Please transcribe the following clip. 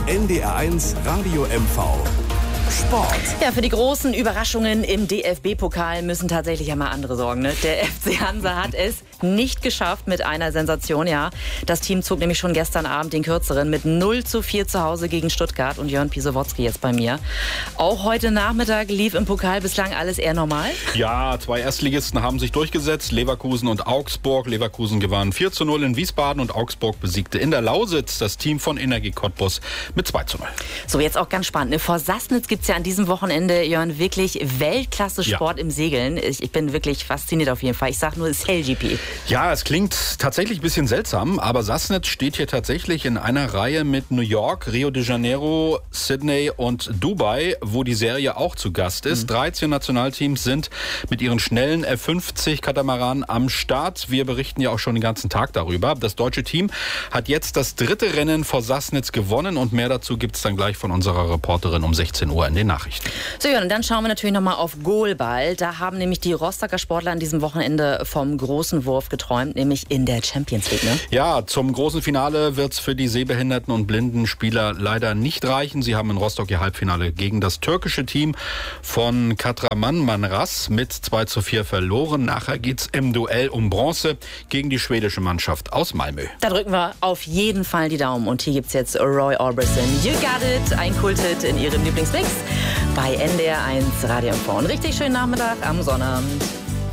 NDR1 Radio MV. Sport. Ja, für die großen Überraschungen im DFB-Pokal müssen tatsächlich ja mal andere sorgen. Ne? Der FC Hansa hat es nicht geschafft mit einer Sensation. Ja, das Team zog nämlich schon gestern Abend den Kürzeren mit 0:4 zu Hause gegen Stuttgart und Jörn Pisowotzki jetzt bei mir. Auch heute Nachmittag lief im Pokal bislang alles eher normal? Ja, 2 Erstligisten haben sich durchgesetzt, Leverkusen und Augsburg. Leverkusen gewann 4:0 in Wiesbaden und Augsburg besiegte in der Lausitz das Team von Energie Cottbus mit 2:0. So, jetzt auch ganz spannend. Ne? Vor Sassnitz gibt es ja an diesem Wochenende, Jörn, wirklich Weltklasse-Sport im Segeln. Ich bin wirklich fasziniert auf jeden Fall. Ich sage nur SailGP. Ja, es klingt tatsächlich ein bisschen seltsam, aber Sassnitz steht hier tatsächlich in einer Reihe mit New York, Rio de Janeiro, Sydney und Dubai, wo die Serie auch zu Gast ist. 13 Nationalteams sind mit ihren schnellen F50-Katamaranen am Start. Wir berichten ja auch schon den ganzen Tag darüber. Das deutsche Team hat jetzt das 3. Rennen vor Sassnitz gewonnen und mehr dazu gibt es dann gleich von unserer Reporterin um 16 Uhr in den Nachrichten. So, Jörn, und dann schauen wir natürlich nochmal auf Goalball. Da haben nämlich die Rostocker Sportler an diesem Wochenende vom großen Wurf geträumt, nämlich in der Champions League. Ne? Ja, zum großen Finale wird es für die sehbehinderten und blinden Spieler leider nicht reichen. Sie haben in Rostock ihr Halbfinale gegen das türkische Team von Kahramanmaraş mit 2:4 verloren. Nachher geht es im Duell um Bronze gegen die schwedische Mannschaft aus Malmö. Da drücken wir auf jeden Fall die Daumen. Und hier gibt es jetzt Roy Orbison. You Got It, ein Kulthit in ihrem Lieblingsmix bei NDR1 Radio MV. Einen richtig schönen Nachmittag am Sonnabend.